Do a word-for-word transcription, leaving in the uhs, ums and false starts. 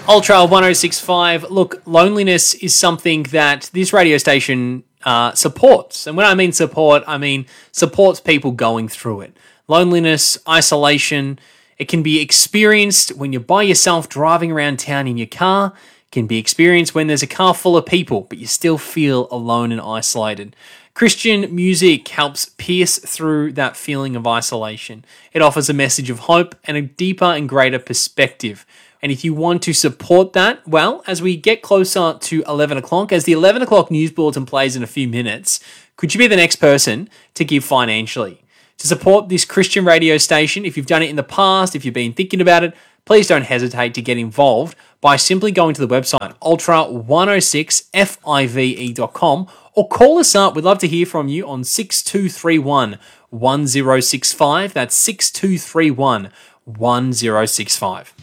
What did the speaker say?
Ultra one oh six point five. Look, loneliness is something that this radio station uh, supports. And when I mean support, I mean supports people going through it. Loneliness, isolation, it can be experienced when you're by yourself driving around town in your car. It can be experienced when there's a car full of people, but you still feel alone and isolated. Christian music helps pierce through that feeling of isolation. It offers a message of hope and a deeper and greater perspective. And if you want to support that, well, as we get closer to eleven o'clock, as the eleven o'clock news bulletin plays in a few minutes, could you be the next person to give financially? To support this Christian radio station, if you've done it in the past, if you've been thinking about it, please don't hesitate to get involved by simply going to the website ultra one oh six five dot com or call us up. We'd love to hear from you on six two three one, one oh six five. That's six two three one, one oh six five.